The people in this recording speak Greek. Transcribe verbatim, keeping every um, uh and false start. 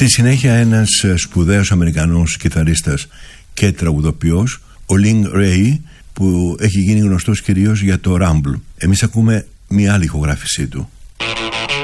Στη συνέχεια ένας σπουδαίος Αμερικανός κιθαρίστας και τραγουδοποιός, ο Link Wray, που έχει γίνει γνωστός κυρίως για το Rumble. Εμείς ακούμε μια άλλη ηχογράφησή του.